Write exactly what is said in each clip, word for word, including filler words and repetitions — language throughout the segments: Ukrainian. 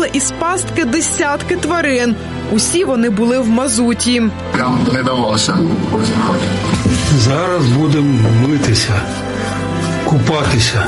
витягли із пастки десятки тварин. Усі вони були в мазуті. Прям не давалося. Зараз будемо митися, купатися.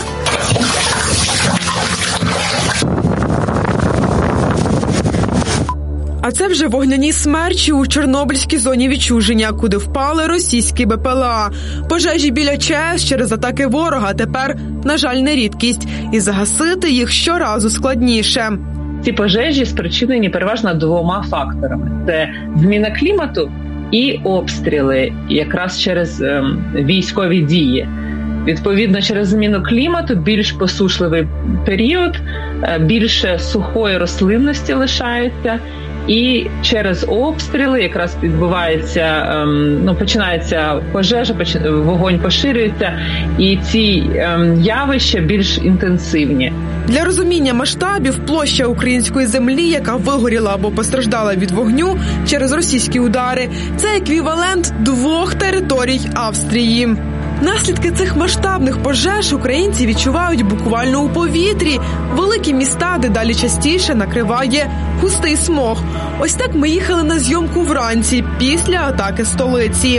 А це вже вогняні смерчі у Чорнобильській зоні відчуження, куди впали російські Бе Пе Еле А. Пожежі біля ЧАЕС через атаки ворога тепер, на жаль, не рідкість. І загасити їх щоразу складніше. Ці пожежі спричинені переважно двома факторами. Це зміна клімату і обстріли, якраз через ем, військові дії. Відповідно, через зміну клімату більш посушливий період, більше сухої рослинності лишається. І через обстріли якраз відбувається, ну, починається пожежа, вогонь поширюється, і ці явища більш інтенсивні. Для розуміння масштабів, площа української землі, яка вигоріла або постраждала від вогню через російські удари, це еквівалент двох територій Австрії. Наслідки цих масштабних пожеж українці відчувають буквально у повітрі. Великі міста дедалі частіше накриває густий смог. Ось так ми їхали на зйомку вранці, після атаки столиці.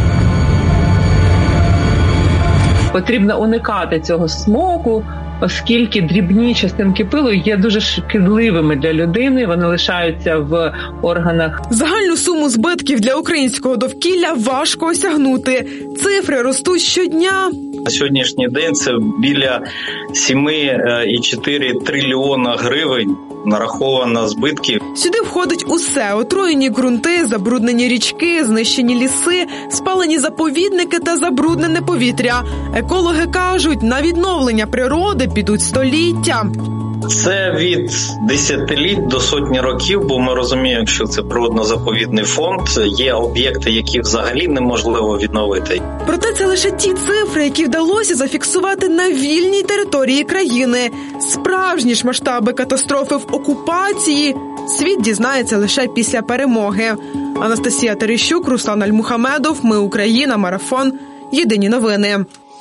Потрібно уникати цього смогу, оскільки дрібні частинки пилу є дуже шкідливими для людини, вони лишаються в органах. Загальну суму збитків для українського довкілля важко осягнути. Цифри ростуть щодня. На сьогоднішній день це біля сім цілих чотири трильйона гривень нараховано збитків. Сюди входить усе – отруєні ґрунти, забруднені річки, знищені ліси, спалені заповідники та забруднене повітря. Екологи кажуть, на відновлення природи підуть століття. Це від десятиліть до сотні років, бо ми розуміємо, що це природно-заповідний фонд, є об'єкти, які взагалі неможливо відновити. Проте це лише ті цифри, які вдалося зафіксувати на вільній території країни. Справжні ж масштаби катастрофи в окупації світ дізнається лише після перемоги. Анастасія Терещук, Руслан Альмухамедов, Ми Україна, Марафон, Єдині новини.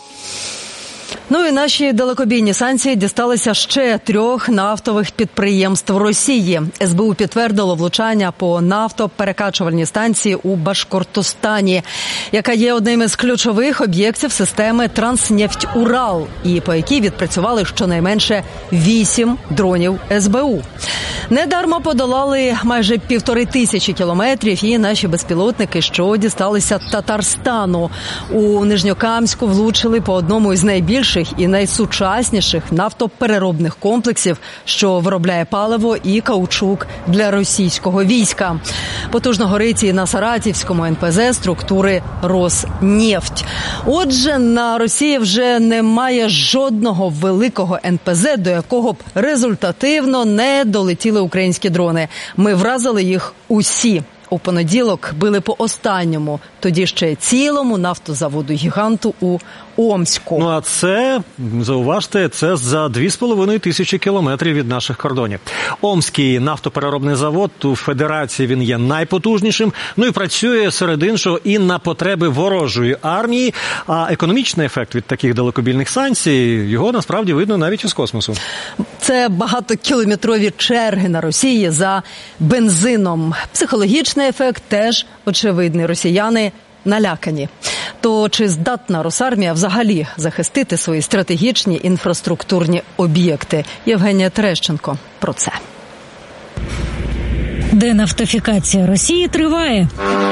Ну і наші далекобійні санкції дісталися ще трьох нафтових підприємств Росії. Ес Бе У підтвердило влучання по нафтоперекачувальній станції у Башкортостані, яка є одним із ключових об'єктів системи «Транснефть-Урал», і по якій відпрацювали щонайменше вісім дронів Ес Бе У. Недарма подолали майже півтори тисячі кілометрів і наші безпілотники, що дісталися Татарстану. У Нижньокамську влучили по одному із найбільших і найсучасніших нафтопереробних комплексів, що виробляє паливо і каучук для російського війська. Потужно горить і на Саратівському ен пе зе структури «Роснефть». Отже, на Росії вже немає жодного великого ен пе зе, до якого б результативно не долетіли українські дрони. Ми вразили їх усі. У понеділок били по останньому, тоді ще цілому нафтозаводу-гіганту у Омську. Ну а це, зауважте, це за дві з половиною тисячі кілометрів від наших кордонів. Омський нафтопереробний завод, у Федерації він є найпотужнішим, ну і працює серед іншого і на потреби ворожої армії, а економічний ефект від таких далекобійних санкцій, його насправді видно навіть із космосу. Це багатокілометрові черги на Росії за бензином. Психологічний ефект теж очевидний. Росіяни налякані. То чи здатна Росармія взагалі захистити свої стратегічні інфраструктурні об'єкти? Євгенія Терещенко про це. Денафтифікація Росії триває.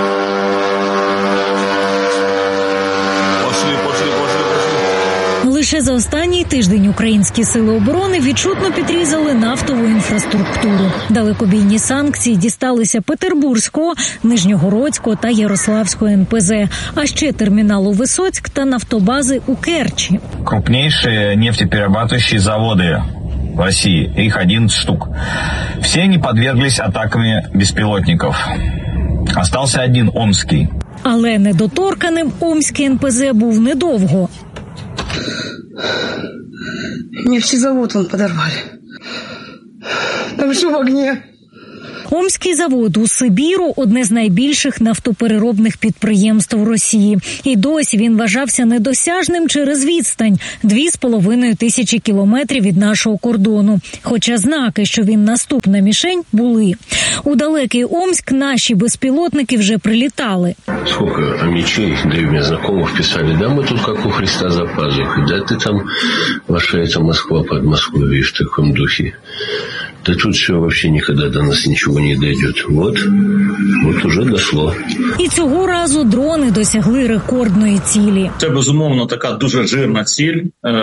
Лише за останній тиждень українські сили оборони відчутно підрізали нафтову інфраструктуру. Далекобійні санкції дісталися Петербурзького, Нижньогородського та Ярославського ен пе зе, а ще терміналу Висоцьк та нафтобази у Керчі. Крупнейшие нефтеперерабатывающие заводы в России, их одиннадцать штук. Все они подверглись атаками беспилотников. Остался один Омский. Але недоторканим Омський ен пе зе був недовго. Нефтезавод вон подорвали. Там же в огне. Омський завод у Сибіру – одне з найбільших нафтопереробних підприємств Росії. І досі він вважався недосяжним через відстань – дві з половиною тисячі кілометрів від нашого кордону. Хоча знаки, що він наступна мішень, були. У далекий Омськ наші безпілотники вже прилітали. Сколько мечей, да и у меня знакомых писали, да, мы тут как у Христа за пазухой, да, ты там, ваша эта Москва, Подмосковье в таком духе. Да тут все вообще никогда до нас ничего не дойдет. Вот, вот уже дошло. І цього разу дрони досягли рекордної цілі. Це, безумовно, така дуже жирна ціль.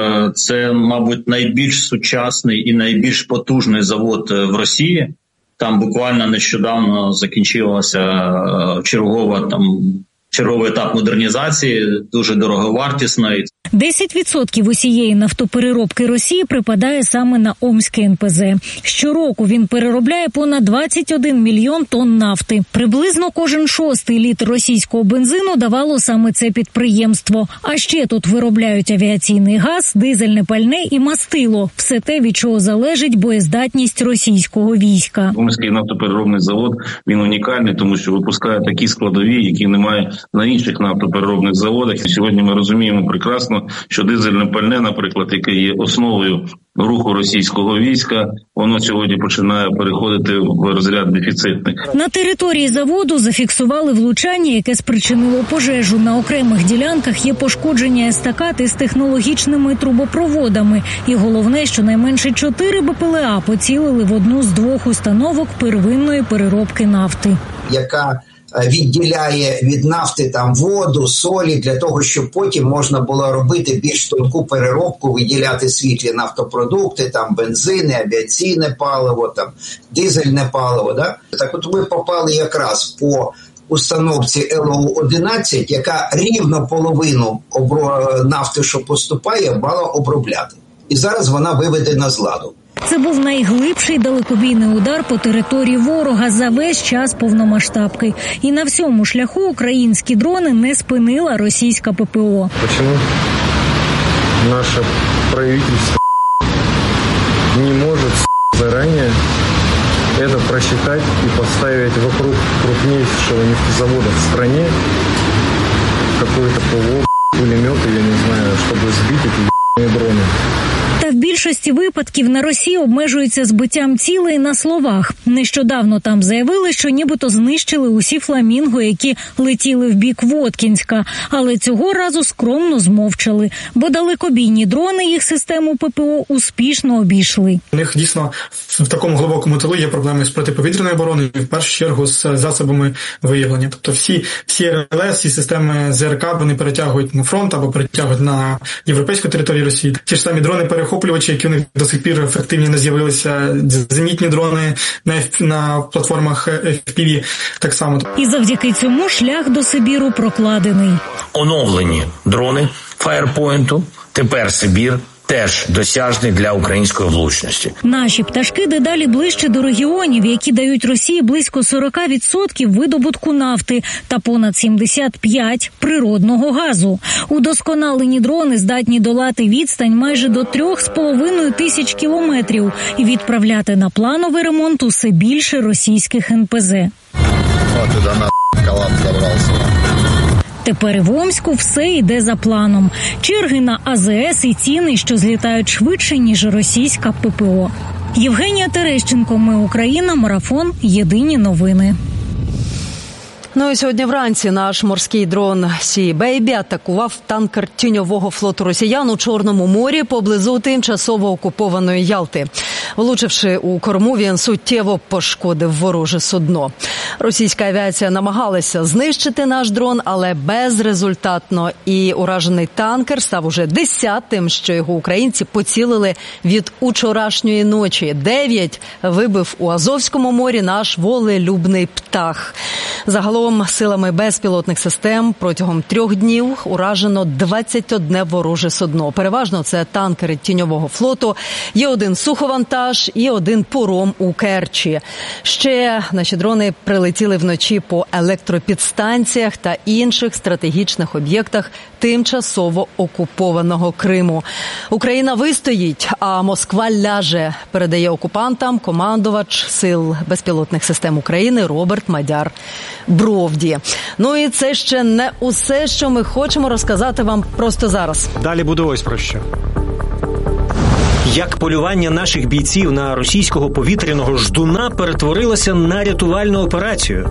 Це, мабуть, найбільш сучасний і найбільш потужний завод в Росії. Там буквально нещодавно закінчилася чергова там черговий етап модернізації, дуже дороговартісної. десять відсотків усієї нафтопереробки Росії припадає саме на Омське ен пе зе. Щороку він переробляє понад двадцять один мільйон тонн нафти. Приблизно кожен шостий літр російського бензину давало саме це підприємство. А ще тут виробляють авіаційний газ, дизельне пальне і мастило. Все те, від чого залежить боєздатність російського війська. Омський нафтопереробний завод, він унікальний, тому що випускає такі складові, які немає на інших нафтопереробних заводах. І сьогодні ми розуміємо прекрасно, що дизельне пальне, наприклад, яке є основою руху російського війська, воно сьогодні починає переходити в розряд дефіцитних. На території заводу зафіксували влучання, яке спричинило пожежу. На окремих ділянках є пошкодження естакад із технологічними трубопроводами. І головне, що найменше чотири бе пе еле а поцілили в одну з двох установок первинної переробки нафти. Яка відділяє від нафти там воду, солі, для того, щоб потім можна було робити більш тонку переробку, виділяти світлі нафтопродукти, там бензини, авіаційне паливо, там дизельне паливо. Да? Так от ми попали якраз по установці ел о одинадцять, яка рівно половину нафти, що поступає, мала обробляти. І зараз вона виведена з ладу. Це був найглибший далекобійний удар по території ворога за весь час повномасштабки. І на всьому шляху українські дрони не спинила російська пе пе о. Чому наше правительство не може зарані це просчитати і поставити вокруг крупнейшего нефтезавода в стране какой-то ПВО, пулемет, я не знаю, щоб збити ці дрони. Та в більшості випадків на Росії обмежуються збиттям цілей на словах. Нещодавно там заявили, що нібито знищили усі фламінго, які летіли в бік Воткінська. Але цього разу скромно змовчали, бо далекобійні дрони їх систему пе пе о успішно обійшли. У них дійсно в такому глибокому тилу є проблеми з протиповітряною обороною, в першу чергу з засобами виявлення. Тобто всі, всі ер ел ес, всі системи зет ер ка, вони перетягують на фронт або перетягують на європейську територію Росії. Ті ж самі дрони перехоплювачі, які у них до сих пір ефективні не з'явилися, зенітні дрони на, на платформах еф пі ві так само. І завдяки цьому шлях до Сибіру прокладений. Оновлені дрони Фаєрпойнту, тепер Сибір теж досяжний для української влучності. Наші пташки дедалі ближче до регіонів, які дають Росії близько сорок відсотків видобутку нафти та понад сімдесят п'ять відсотків природного газу. Удосконалені дрони здатні долати відстань майже до трьох з половиною тисяч кілометрів і відправляти на плановий ремонт усе більше російських ен пе зе. От туди на колапс добрався. Тепер і в Омську все йде за планом. Черги на а зе ес і ціни, що злітають швидше, ніж російська пе пе о. Євгенія Терещенко, Ми Україна, Марафон, Єдині новини. Ну і сьогодні вранці наш морський дрон Сі Бейбі атакував танкер тіньового флоту росіян у Чорному морі поблизу тимчасово окупованої Ялти. Влучивши у корму, він суттєво пошкодив вороже судно. Російська авіація намагалася знищити наш дрон, але безрезультатно. І уражений танкер став уже десятим, що його українці поцілили від учорашньої ночі. Дев'ять вибив у Азовському морі наш волелюбний птах. Загалом Загалом силами безпілотних систем протягом трьох днів уражено двадцять одне вороже судно. Переважно це танкери тіньового флоту, є один суховантаж і один пором у Керчі. Ще наші дрони прилетіли вночі по електропідстанціях та інших стратегічних об'єктах тимчасово окупованого Криму. Україна вистоїть, а Москва ляже, передає окупантам командувач Сил безпілотних систем України Роберт Мадяр Бровді. Ну і це ще не усе, що ми хочемо розказати вам просто зараз. Далі буде ось про що. Як полювання наших бійців на російського повітряного ждуна перетворилося на рятувальну операцію.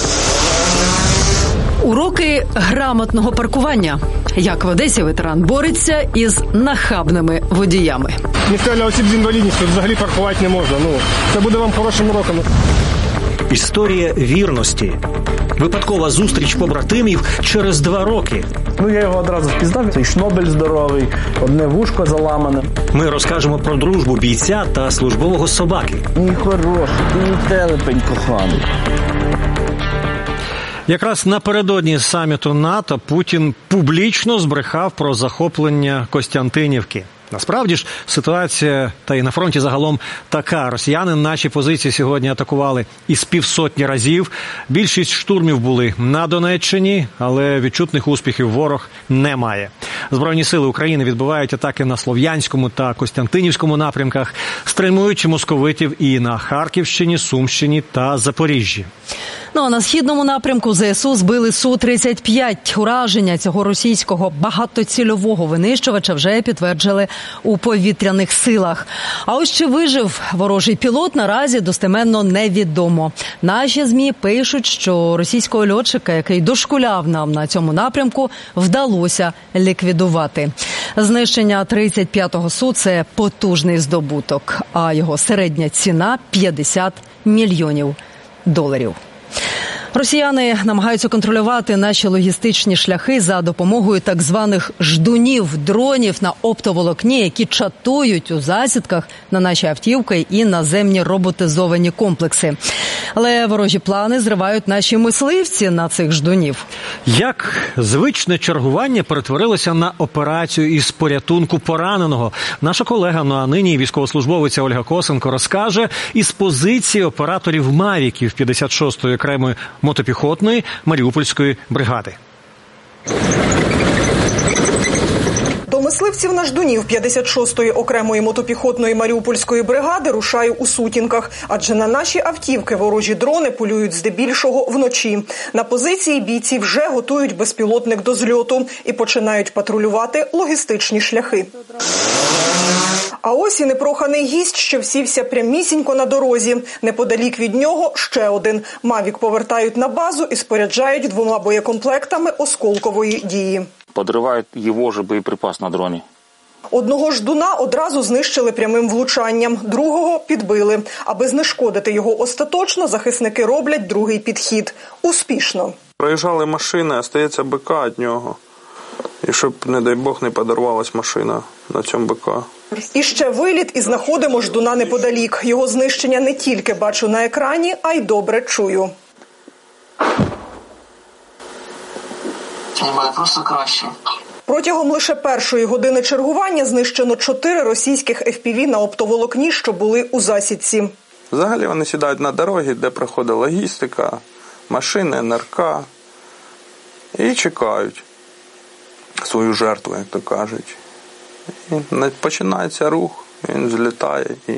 Уроки грамотного паркування. Як в Одесі ветеран бореться із нахабними водіями. Місцеві осіб з інвалідністю взагалі паркувати не можна. Ну, це буде вам хорошим уроком. Історія вірності. Випадкова зустріч побратимів через два роки. Ну, я його одразу впізнав. Цей шнобель здоровий, одне вушко заламане. Ми розкажемо про дружбу бійця та службового собаки. Мій хороший, ти мій телепень коханий. Якраз напередодні саміту НАТО Путін публічно збрехав про захоплення Костянтинівки. Насправді ж ситуація, та й на фронті загалом, така. Росіяни наші позиції сьогодні атакували із півсотні разів. Більшість штурмів були на Донеччині, але відчутних успіхів ворог не має. Збройні сили України відбивають атаки на Слов'янському та Костянтинівському напрямках, стримуючи московитів і на Харківщині, Сумщині та Запоріжжі. Ну а на східному напрямку ЗСУ збили Су тридцять п'ять. Ураження цього російського багатоцільового винищувача вже підтверджили у повітряних силах. А ось чи вижив ворожий пілот, наразі достеменно невідомо. Наші ЗМІ пишуть, що російського льотчика, який дошкуляв нам на цьому напрямку, вдалося ліквідувати. Знищення тридцять п'ятого Су – це потужний здобуток, а його середня ціна – п'ятдесят мільйонів доларів. Росіяни намагаються контролювати наші логістичні шляхи за допомогою так званих ждунів, дронів на оптоволокні, які чатують у засідках на наші автівки і наземні роботизовані комплекси. Але ворожі плани зривають наші мисливці на цих ждунів. Як звичне чергування перетворилося на операцію із порятунку пораненого? Наша колега, ну а нині військовослужбовиця Ольга Косенко розкаже із позиції операторів «Мавіків» п'ятдесят шостої окремої мотопіхотної Маріупольської бригади. До мисливців на ждунів п'ятдесят шостої окремої мотопіхотної Маріупольської бригади рушаю у сутінках, адже на наші автівки ворожі дрони полюють здебільшого вночі. На позиції бійці вже готують безпілотник до зльоту і починають патрулювати логістичні шляхи. А ось і непроханий гість, що всівся прямісінько на дорозі. Неподалік від нього ще один. «Мавік» повертають на базу і споряджають двома боєкомплектами осколкової дії. Подрывают его же боеприпас на дроні. Одного ждуна одразу знищили прямим влучанням, другого підбили. Аби знешкодити його остаточно, захисники роблять другий підхід. Успішно. Проїжджали машини, а стається БК від нього. І щоб, не дай Бог, не подорвалась машина на цьому БК. І ще виліт, і знаходимо ждуна неподалік. Його знищення не тільки бачу на екрані, а й добре чую. Просто краще. Протягом лише першої години чергування знищено чотири російських еф пі ві на оптоволокні, що були у засідці. Взагалі вони сідають на дорогі, де проходить логістика, машини, ен ер ка і чекають свою жертву, як то кажуть. І починається рух, він злітає і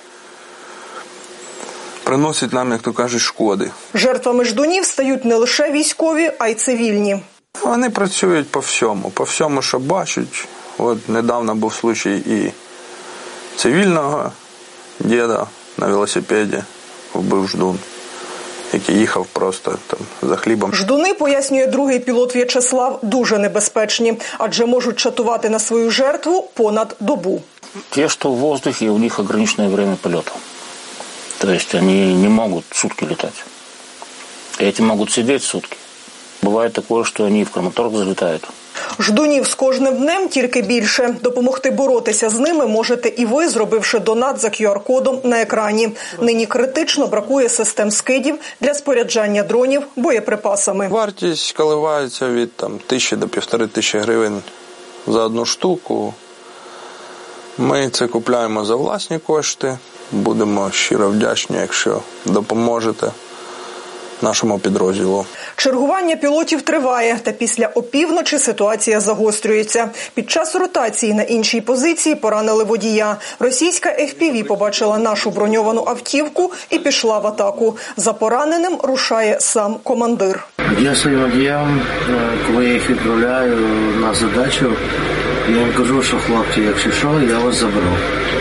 приносить нам, як то кажуть, шкоди. Жертвами ждунів стають не лише військові, а й цивільні. Вони працюють по всьому, по всьому, що бачать. От недавно був случай і цивільного діда на велосипеді вбив ждун, який їхав просто там за хлібом. Ждуни, пояснює другий пілот В'ячеслав, дуже небезпечні, адже можуть чатувати на свою жертву понад добу. Те, що в воздухе, у них ограниченное время полета. То есть они не могут сутки летать. Эти могут сидеть сутки. Бывает такое, что они в Краматорск залетают. Ждунів з кожним днем тільки більше. Допомогти боротися з ними можете і ви, зробивши донат за кю ар-кодом на екрані. Нині критично бракує систем скидів для споряджання дронів боєприпасами. Вартість коливається від там, тисячі до півтори тисячі гривень за одну штуку. Ми це купуємо за власні кошти. Будемо щиро вдячні, якщо допоможете нашому підрозділу. Чергування пілотів триває, та після опівночі ситуація загострюється. Під час ротації на іншій позиції поранили водія. Російська еф пі ві побачила нашу броньовану автівку і пішла в атаку. За пораненим рушає сам командир. Я своїм водіям, коли я їх відправляю на задачу, я їм кажу, що хлопці, якщо що, я вас заберу.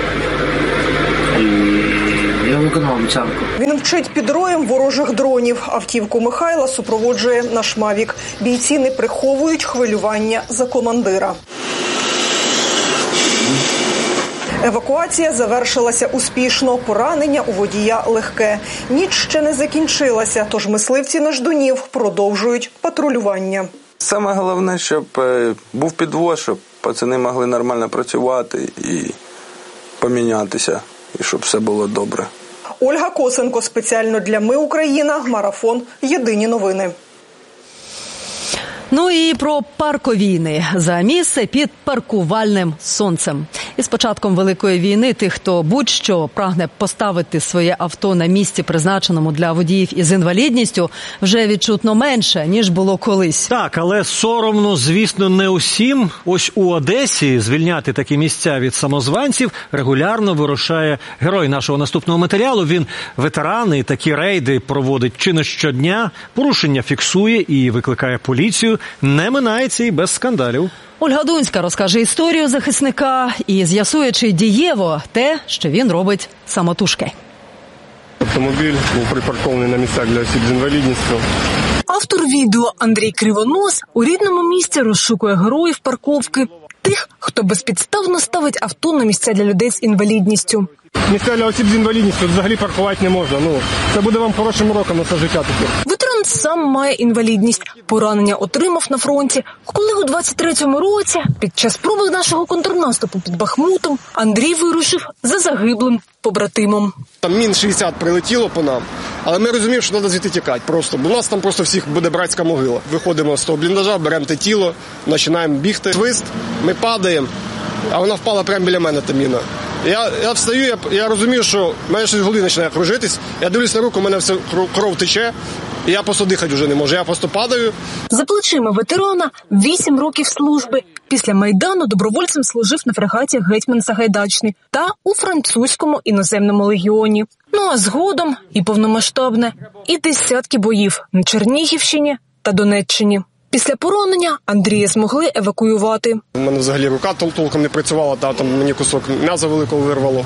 І я виконав обіцянку. Він вчить під роєм ворожих дронів. Автівку Михайла супроводжує наш Мавік. Бійці не приховують хвилювання за командира. Евакуація завершилася успішно. Поранення у водія легке. Ніч ще не закінчилася, тож мисливці на Ждунів продовжують патрулювання. Саме головне, щоб був підвоз, щоб пацани могли нормально працювати і помінятися, і щоб все було добре. Ольга Косенко спеціально для Ми Україна. Марафон. Єдині новини. Ну і про парковійни за місце під паркувальним сонцем. Із початком Великої війни тих, хто будь-що прагне поставити своє авто на місці, призначеному для водіїв із інвалідністю, вже відчутно менше, ніж було колись. Так, але соромно, звісно, не усім. Ось у Одесі звільняти такі місця від самозванців регулярно вирушає герой нашого наступного матеріалу. Він ветеран і такі рейди проводить чи не щодня, порушення фіксує і викликає поліцію. Не минається і без скандалів. Ольга Дунська розкаже історію захисника і з'ясує, чи дієво те, що він робить самотужки. Автомобіль був припаркований на місцях для осіб з інвалідністю. Автор відео Андрій Кривонос у рідному місті розшукує героїв парковки. Тих, хто безпідставно ставить авто на місця для людей з інвалідністю. Місця для осіб з інвалідністю взагалі паркувати не можна. Ну, це буде вам хорошим уроком на все життя тепер. Ветеран сам має інвалідність. Поранення отримав на фронті, коли у двадцять третьому році, під час спроби нашого контрнаступу під Бахмутом, Андрій вирушив за загиблим побратимом. Там мін шістдесят прилетіло по нам, але ми розуміємо, що треба звідти тікати просто, бо у нас там просто всіх буде братська могила. Виходимо з того бліндажа, беремо те тіло, починаємо бігти. Свист, ми падаємо, а вона впала прямо біля мене, та міна. Я, я встаю, я, я розумію, що в мене щось в голові починає кружитись, я дивлюсь на руку, у мене все кров тече, і я просто дихати вже не можу, я просто падаю. За плечима ветерана вісім років служби. Після Майдану добровольцем служив на фрегаті «Гетьман Сагайдачний» та у французькому іноземному легіоні. Ну а згодом і повномасштабне, і десятки боїв на Чернігівщині та Донеччині. Після поранення Андрія змогли евакуювати. У мене взагалі рука толком не працювала, та там мені кусок м'яза великого вирвало.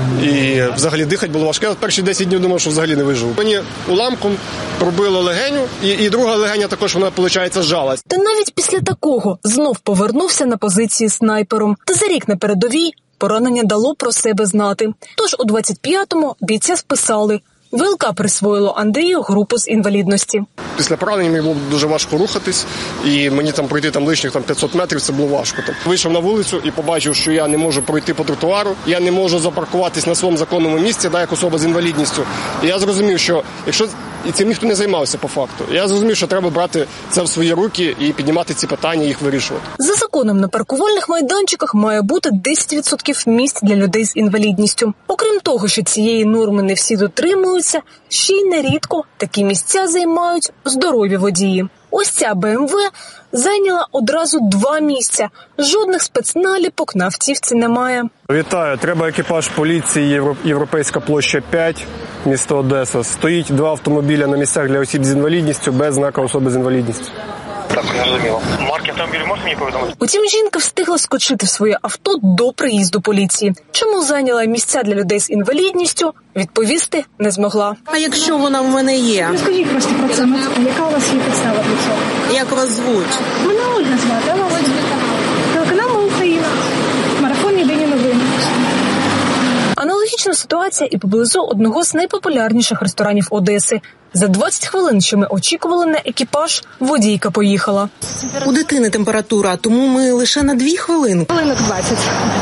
І взагалі дихати було важко. Я перші десять днів думав, що взагалі не виживу. Мені уламком пробило легеню, і, і друга легеня також, вона, виходить, зжалась. Та навіть після такого знов повернувся на позиції снайпером. Та за рік на передовій поранення дало про себе знати. Тож у двадцять п'ятому бійця списали. ВЛК присвоїло Андрію групу з інвалідності. Після поранення мені було дуже важко рухатись, і мені там пройти там лишніх там п'ятсот метрів, це було важко. Там вийшов на вулицю і побачив, що я не можу пройти по тротуару, я не можу запаркуватись на своєму законному місці, да, як особа з інвалідністю. І я зрозумів, що якщо і цим ніхто не займався по факту, я зрозумів, що треба брати це в свої руки і піднімати ці питання, їх вирішувати. За законом на паркувальних майданчиках має бути десять відсотків місць для людей з інвалідністю. Окрім того, що цієї норми не всі дотримуються, ще й нерідко такі місця займають здорові водії. Ось ця Бе Ем Ве зайняла одразу два місця. Жодних спецналіпок на автівці немає. Вітаю, треба екіпаж поліції Європейська площа п'ять, місто Одеса. Стоїть два автомобіля на місцях для осіб з інвалідністю без знака особи з інвалідністю. Так, зрозуміло. Марки автомобілю можете мені повідомити? Утім, жінка встигла скочити в своє авто до приїзду поліції. Чому зайняла місця для людей з інвалідністю, відповісти не змогла. А якщо вона в мене є? Розкажіть просто про це. Яка у вас є підстава для цього? Як вас звуть? Мене Ольга звати. А вас? Телеканал «Ми Україна». Марафон «Єдині новини». Аналогічна схожа ситуація і поблизу одного з найпопулярніших ресторанів Одеси. За двадцять хвилин, що ми очікували на екіпаж, водійка поїхала. У дитини температура, тому ми лише на дві хвилини. Хвилинок двадцять.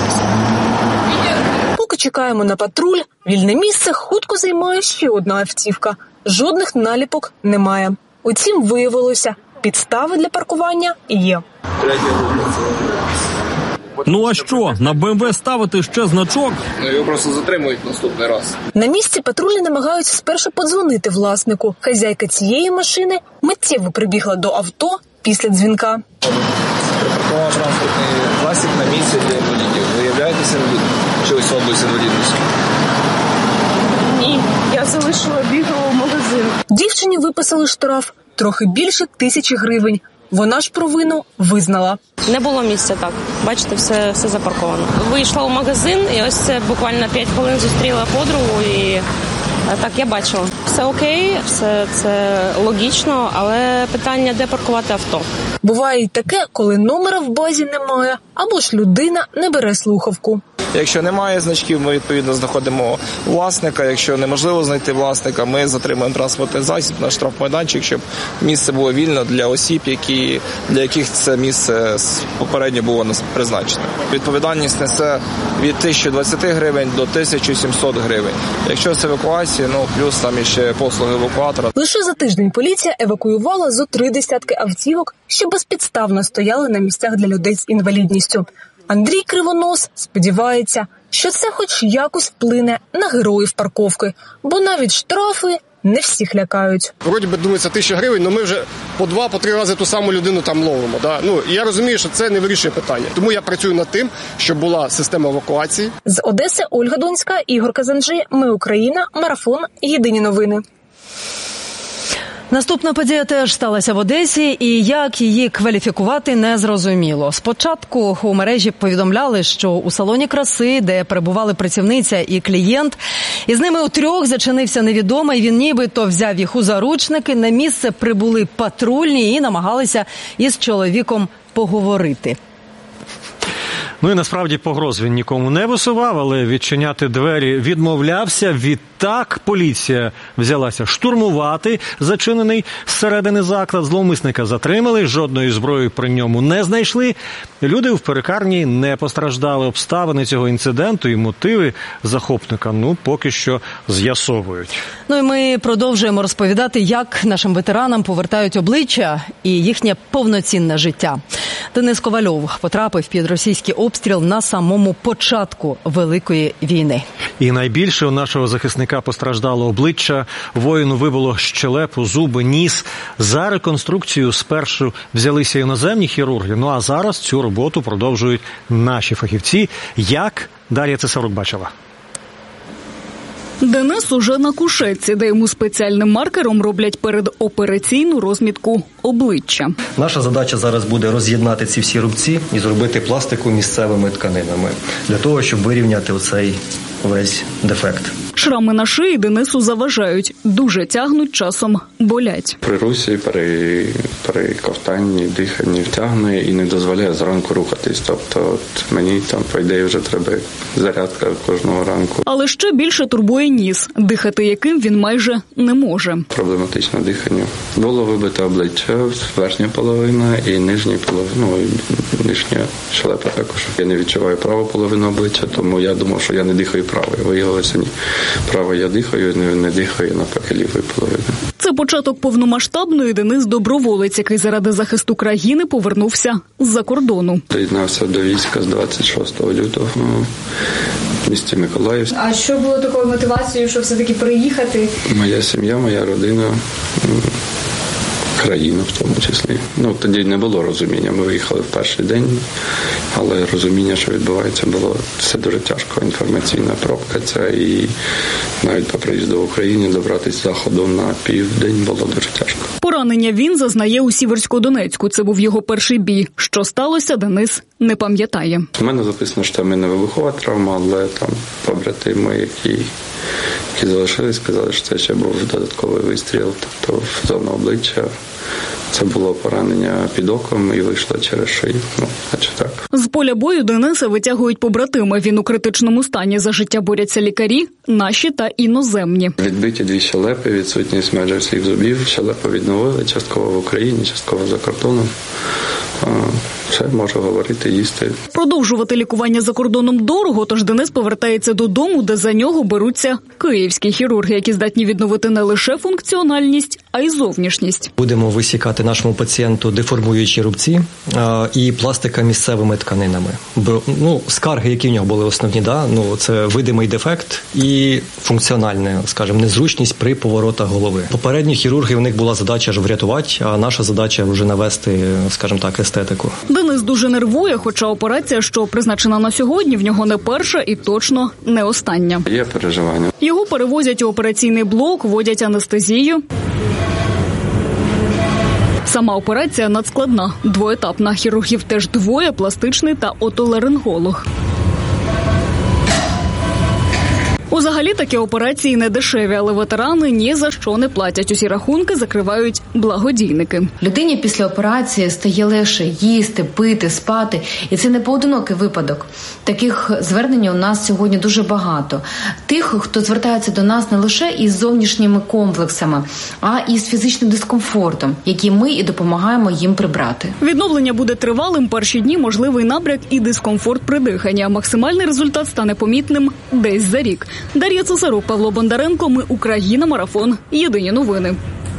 Поки чекаємо на патруль, вільне місце хутко займає ще одна автівка. Жодних наліпок немає. Утім, виявилося, підстави для паркування є. Ну а що, на Б М В ставити ще значок? Ну, його просто затримують наступний раз. На місці патрульні намагаються спершу подзвонити власнику. Хазяйка цієї машини миттєво прибігла до авто після дзвінка. Припаркований транспортний засіб на місці для інвалідів. Ви являєтеся інвалідом? Чи особою з інвалідністю? Ні, я залишила, бігала в магазин. Дівчині виписали штраф трохи більше тисячі гривень. Вона ж провину визнала. Не було місця, так. Бачите, все, все запарковано. Вийшла у магазин і ось це буквально п'ять хвилин зустріла подругу і так я бачила. Все окей, все це логічно, але питання, де паркувати авто. Буває й таке, коли номера в базі немає, або ж людина не бере слухавку. Якщо немає значків, ми відповідно знаходимо власника. Якщо неможливо знайти власника, ми затримуємо транспортний засіб на штрафмайданчик, щоб місце було вільно для осіб, які, для яких це місце попередньо було призначено. Відповідальність несе від тисячі двадцяти гривень до тисячі сімсот гривень. Якщо це евакуація, ну плюс там ще послуги евакуатора. Лише за тиждень поліція евакуювала зо три десятки автівок, що безпідставно стояли на місцях для людей з інвалідністю. Андрій Кривонос сподівається, що це хоч якось вплине на героїв парковки, бо навіть штрафи не всіх лякають. Вроді би, думається, тисяча гривень, але ми вже по два, по три рази ту саму людину там ловимо. Да? Ну, я розумію, що це не вирішує питання. Тому я працюю над тим, щоб була система евакуації. З Одеси Ольга Донська, Ігор Казанжи, Ми Україна, Марафон, Єдині новини. Наступна подія теж сталася в Одесі, і як її кваліфікувати не зрозуміло. Спочатку у мережі повідомляли, що у салоні краси, де перебували працівниця і клієнт, із ними у трьох зачинився невідомий, він нібито взяв їх у заручники, на місце прибули патрульні і намагалися із чоловіком поговорити. Ну і насправді погроз він нікому не висував, але відчиняти двері відмовлявся. Відтак поліція взялася штурмувати зачинений зсередини заклад. Зловмисника затримали, жодної зброї при ньому не знайшли. Люди в перукарні не постраждали. Обставини цього інциденту і мотиви захопника, ну, поки що з'ясовують. Ну і ми продовжуємо розповідати, як нашим ветеранам повертають обличчя і їхнє повноцінне життя. Денис Ковальов потрапив під російський обстріл на самому початку Великої війни. І найбільше у нашого захисника постраждало обличчя. Воїну вибило щелепу, зуби, ніс. За реконструкцію спершу взялися іноземні хірурги, ну а зараз цю роботу продовжують наші фахівці. Як? Дар'я Цесарук бачила. Денис уже на кушетці, де йому спеціальним маркером роблять передопераційну розмітку обличчя. Наша задача зараз буде роз'єднати ці всі рубці і зробити пластику місцевими тканинами, для того, щоб вирівняти оцей весь дефект. Шрами на шиї Денису заважають, дуже тягнуть, часом болять. При русі, при, при ковтанні, диханні втягне і не дозволяє зранку рухатись. Тобто от мені там, по ідеї, вже треба зарядка кожного ранку. Але ще більше турбує ніс, дихати яким він майже не може. Проблематичне дихання. Було вибите обличчя, верхня половина і нижня половина, ну, і нижня щелепа також. Я не відчуваю праву половину обличчя, тому я думав, що я не дихаю правою. Виявилося, ні. Право я дихаю, не, не дихаю навпаки лівої половини. Це початок повномасштабної. Денис доброволець, який заради захисту країни повернувся з-за кордону. Доєднався до війська з двадцять шостого лютого в місті Миколаїв. А що було такою мотивацією, щоб все-таки приїхати? Моя сім'я, моя родина, країна в тому числі. Ну, тоді не було розуміння. Ми виїхали в перший день, але розуміння, що відбувається, було все дуже тяжко. Інформаційна пробка ця, і навіть по приїзду в Україні добратися з заходу на південь було дуже тяжко. Поранення він зазнає у Сіверсько-Донецьку. Це був його перший бій. Що сталося, Денис не пам'ятає. У мене записано, що в мене вибухова травма, але там побратими, які, які залишились, сказали, що це ще був додатковий вистріл, тобто в зону обличчя. Це було поранення під оком і вийшло через шию. Ну, значить так. З поля бою Дениса витягують побратими. Він у критичному стані. За життя борються лікарі, наші та іноземні. Відбиті дві щелепи, відсутність майже всіх зубів. Щелепу відновили, частково в Україні, частково за кордоном. Все, можу говорити, їсти. Продовжувати лікування за кордоном дорого, тож Денис повертається додому, де за нього беруться київські хірурги, які здатні відновити не лише функціональність, а й зовнішність. Будемо висікати нашому пацієнту деформуючі рубці а, і пластика місцевими тканинами. Бо, ну, скарги, які в нього були основні, да? Ну, це видимий дефект і функціональна, скажімо, незручність при поворотах голови. Попередні хірурги, у них була задача ж врятувати, а наша задача вже навести, скажімо так, естетику. Денис дуже нервує, хоча операція, що призначена на сьогодні, в нього не перша і точно не остання. Є переживання. Його перевозять у операційний блок, вводять анестезію. Сама операція надскладна, двоетапна. Хірургів теж двоє, пластичний та отоларинголог. Узагалі такі операції не дешеві, але ветерани ні за що не платять. Усі рахунки закривають благодійники. Людині після операції стає легше їсти, пити, спати. І це не поодинокий випадок. Таких звернень у нас сьогодні дуже багато. Тих, хто звертається до нас не лише із зовнішніми комплексами, а і з фізичним дискомфортом, який ми і допомагаємо їм прибрати. Відновлення буде тривалим. Перші дні можливий набряк і дискомфорт при диханні. А максимальний результат стане помітним десь за рік. Дар'я Цесарук, Павло Бондаренко. Ми Україна. Марафон. Єдині новини.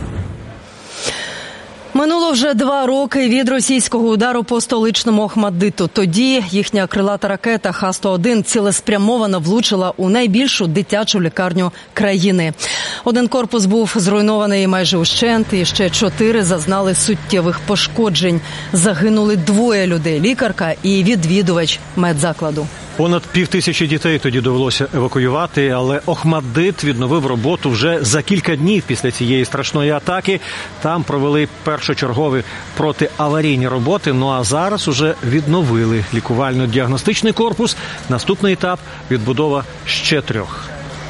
Минуло вже два роки від російського удару по столичному Охмаддиту. Тоді їхня крилата ракета Х сто один цілеспрямовано влучила у найбільшу дитячу лікарню країни. Один корпус був зруйнований майже ущент, і ще чотири зазнали суттєвих пошкоджень. Загинули двоє людей – лікарка і відвідувач медзакладу. Понад півтисячі дітей тоді довелося евакуювати, але Охмаддит відновив роботу вже за кілька днів після цієї страшної атаки. Там провели першочергові протиаварійні роботи, ну а зараз уже відновили лікувально-діагностичний корпус. Наступний етап – відбудова ще трьох.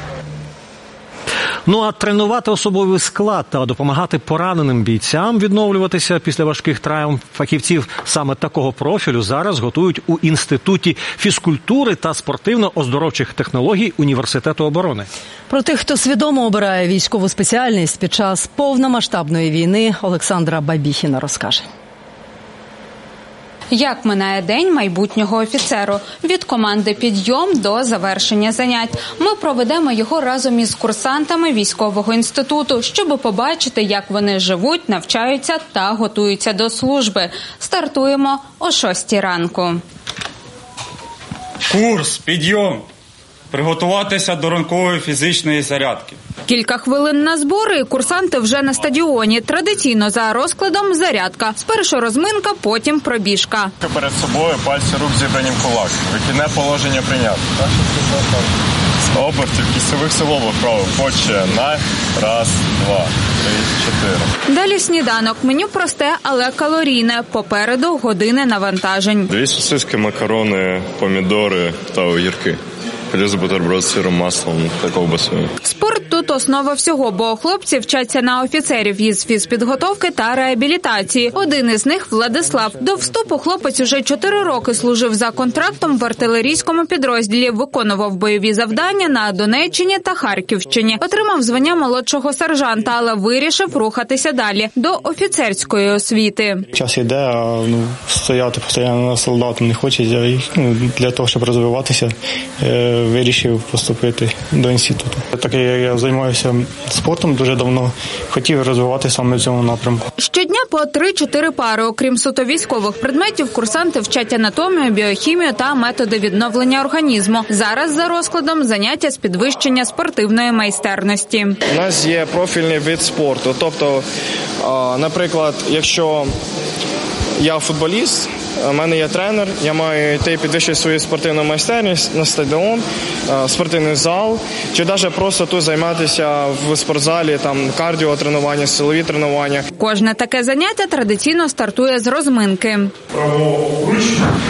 Ну а тренувати особовий склад та допомагати пораненим бійцям відновлюватися після важких травм фахівців саме такого профілю зараз готують у Інституті фізкультури та спортивно-оздоровчих технологій Університету оборони. Про тих, хто свідомо обирає військову спеціальність під час повномасштабної війни, Олександра Бабіхіна розкаже. Як минає день майбутнього офіцеру? Від команди «Підйом» до завершення занять. Ми проведемо його разом із курсантами військового інституту, щоб побачити, як вони живуть, навчаються та готуються до служби. Стартуємо о шостій ранку. Курс «Підйом». Приготуватися до ранкової фізичної зарядки. Кілька хвилин на збори, і курсанти вже на стадіоні. Традиційно за розкладом зарядка. Спершу розминка, потім пробіжка. Перед собою пальці рук зібрані в кулак. Вихідне положення прийнято. З обертів кісових суглобів вправо. Починай. Раз, два, три, чотири. Далі сніданок. Меню просте, але калорійне. Попереду години навантажень. Дві сосиски, макарони, помідори та огірки. Плюс бутерброд з сиром, маслом та ковбасою. Спорт тут основа всього, бо хлопці вчаться на офіцерів із фізпідготовки та реабілітації. Один із них – Владислав. До вступу хлопець уже чотири роки служив за контрактом в артилерійському підрозділі, виконував бойові завдання на Донеччині та Харківщині. Отримав звання молодшого сержанта, але вирішив рухатися далі – до офіцерської освіти. Час йде, а ну, стояти постійно солдатом не хочеться. Ну, для того, щоб розвиватися, вирішив поступити до інституту. Так як я займаюся спортом дуже давно, хотів розвиватися саме в цьому напрямку. Щодня по три-чотири пари. Окрім суто військових предметів, курсанти вчать анатомію, біохімію та методи відновлення організму. Зараз за розкладом заняття з підвищення спортивної майстерності. У нас є профільний вид спорту. Тобто, наприклад, якщо я футболіст, у мене є тренер, я маю йти підвищити свою спортивну майстерність на стадіон, спортивний зал, чи навіть просто тут займатися в спортзалі, там кардіотренування, силові тренування. Кожне таке заняття традиційно стартує з розминки. Праворуч,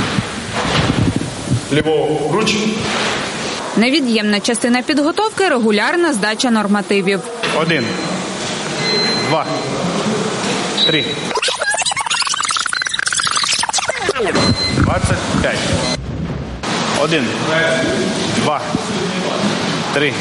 ліворуч. Невід'ємна частина підготовки – регулярна здача нормативів. Один, два, три. двадцять п'ять. Один. Два. Три.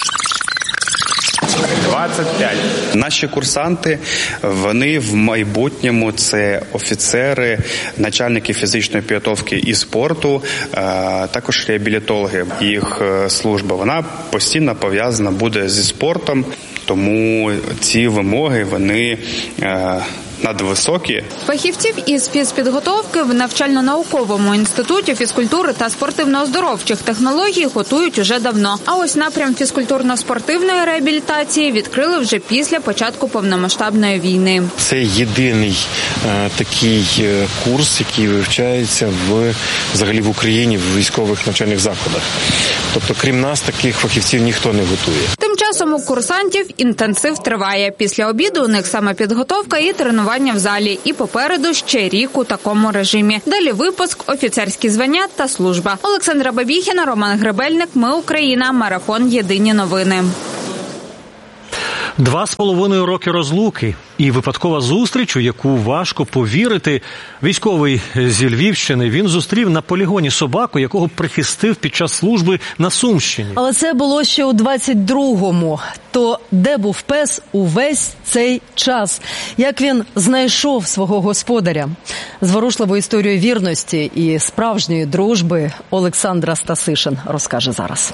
двадцять п'ять. Наші курсанти, вони в майбутньому це офіцери, начальники фізичної підготовки і спорту, також реабілітологи. Їх служба, вона постійно пов'язана буде зі спортом, тому ці вимоги, вони надвисокі. Фахівців із фізпідготовки в навчально-науковому інституті фізкультури та спортивно-оздоровчих технологій готують уже давно. А ось напрям фізкультурно-спортивної реабілітації відкрили вже після початку повномасштабної війни. Це єдиний е, такий е, курс, який вивчається в, взагалі в Україні в військових навчальних закладах. Тобто, крім нас, таких фахівців ніхто не готує. Тим часом у курсантів інтенсив триває. Після обіду у них саме підготовка і тренування в залі. І попереду ще рік у такому режимі. Далі випуск, офіцерські звання та служба. Олександра Бабіхіна, Роман Гребельник. Ми Україна. Марафон. Єдині новини. Два з половиною роки розлуки і випадкова зустріч, у яку важко повірити. Військовий зі Львівщини, він зустрів на полігоні собаку, якого прихистив під час служби на Сумщині. Але це було ще у двадцять другому. То де був пес увесь цей час? Як він знайшов свого господаря? Зворушливу історію вірності і справжньої дружби Олександра Стасишин розкаже зараз.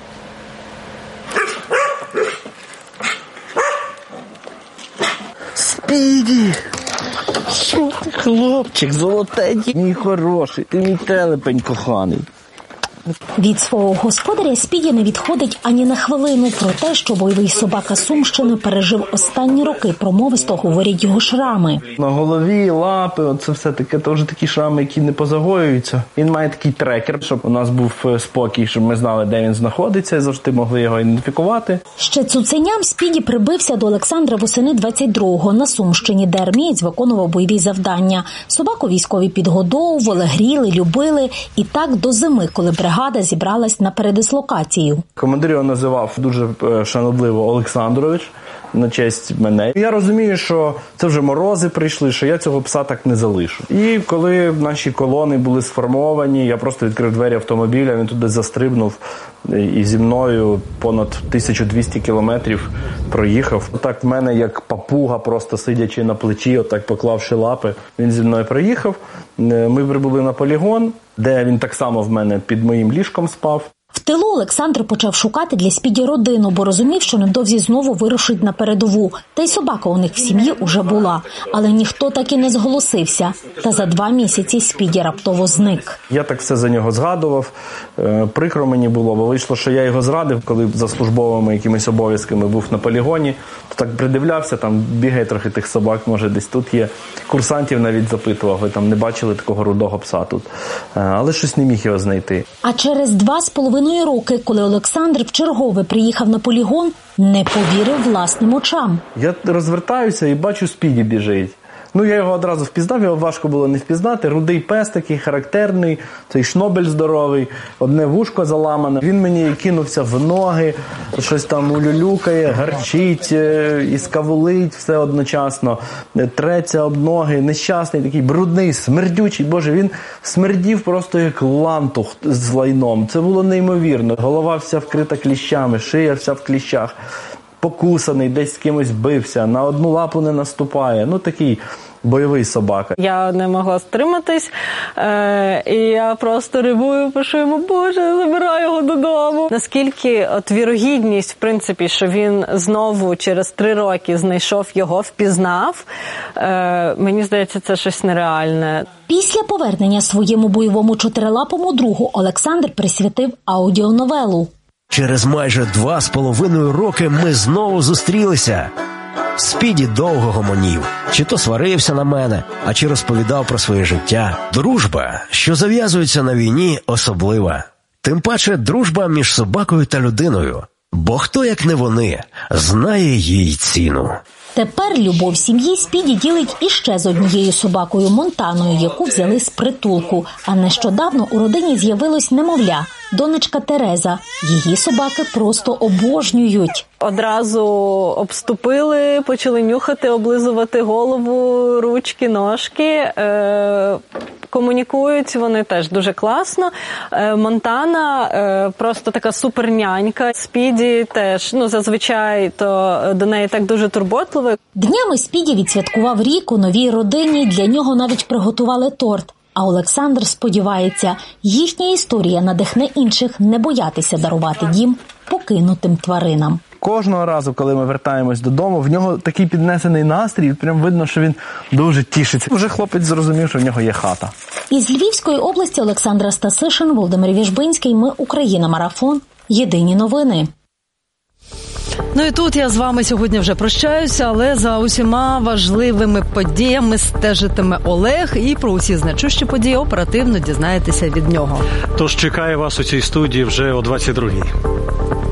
Спіді! Що ти, хлопчик, золотенький, мій хороший, ти мій телепень коханий. Від свого господаря Спіді не відходить ані на хвилину. Про те, що бойовий собака Сумщини пережив останні роки, промовисто говорять його шрами. На голові, лапи, оце все таке, то вже такі шрами, які не позагоюються. Він має такий трекер, щоб у нас був спокій, щоб ми знали, де він знаходиться, і завжди могли його ідентифікувати. Ще цуценям Спіді прибився до Олександра восени двадцять другого на Сумщині, де армієць виконував бойові завдання. Собаку військові підгодовували, гріли, любили. І так до зими, коли бригада зібралась на передислокацію. Командир його називав дуже шанобливо Олександрович, на честь мене. Я розумію, що це вже морози прийшли, що я цього пса так не залишу. І коли наші колони були сформовані, я просто відкрив двері автомобіля, він туди застрибнув і зі мною понад тисячу двісті кілометрів проїхав. Отак в мене, як папуга, просто сидячи на плечі, отак поклавши лапи, він зі мною проїхав. Ми прибули на полігон, де він так само в мене під моїм ліжком спав. В тилу Олександр почав шукати для Спіді родину, бо розумів, що невдовзі знову вирушить на передову. Та й собака у них в сім'ї уже була. Але ніхто так і не зголосився. Та за два місяці Спіді раптово зник. Я так все за нього згадував. Прикро мені було, бо вийшло, що я його зрадив, коли за службовими якимись обов'язками був на полігоні. То так придивлявся, там бігає трохи тих собак, може десь тут є. Курсантів навіть запитував, ви там не бачили такого рудого пса тут. Але щось не міг його знайти. А через два з половиною роки, коли Олександр вчергове приїхав на полігон, не повірив власним очам. Я розвертаюся і бачу, Спіді біжить. Ну, я його одразу впізнав, його важко було не впізнати. Рудий пес такий, характерний, цей шнобель здоровий, одне вушко заламане. Він мені кинувся в ноги, щось там улюлюкає, гарчить і скавулить все одночасно. Треться об ноги, нещасний, такий брудний, смердючий. Боже, він смердів просто як лантух з лайном. Це було неймовірно. Голова вся вкрита кліщами, шия вся в кліщах. Покусаний, десь з кимось бився, на одну лапу не наступає. Ну, такий бойовий собака. Я не могла стриматись, е- і я просто ревую, пишу йому, Боже, забирай його додому. Наскільки от вірогідність, в принципі, що він знову через три роки знайшов його, впізнав, е- мені здається, це щось нереальне. Після повернення своєму бойовому чотирилапому другу Олександр присвятив аудіоновелу. Через майже два з половиною роки ми знову зустрілися. Спіді довго гомонів. Чи то сварився на мене, а чи розповідав про своє життя. Дружба, що зав'язується на війні, особлива. Тим паче дружба між собакою та людиною. Бо хто, як не вони, знає їй ціну. Тепер любов сім'ї Спіді ділить іще з однією собакою Монтаною, яку взяли з притулку. А нещодавно у родині з'явилось немовля – донечка Тереза. Її собаки просто обожнюють. Одразу обступили, почали нюхати, облизувати голову, ручки, ножки. Е- комунікують вони теж дуже класно. Е- Монтана е- просто така супернянька. Спіді теж, ну, зазвичай то до неї так дуже турботливо. Днями Спіді відсвяткував рік у новій родині, для нього навіть приготували торт. А Олександр сподівається, їхня історія надихне інших не боятися дарувати дім покинутим тваринам. Кожного разу, коли ми вертаємось додому, в нього такий піднесений настрій, прям видно, що він дуже тішиться. Вже хлопець зрозумів, що в нього є хата. Із Львівської області Олександра Стасишин, Володимир Віжбинський. Ми Україна. Марафон. Єдині новини. Ну і тут я з вами сьогодні вже прощаюся, але за усіма важливими подіями стежитиме Олег, і про усі значущі події оперативно дізнаєтеся від нього. Тож чекає вас у цій студії вже о двадцять другій.